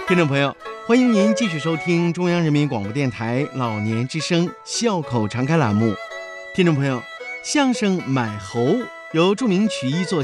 听众朋友，欢迎您继续收听中央人民广播电台老年之声笑口常开栏目。听众朋友，相声《买猴》由著名曲艺作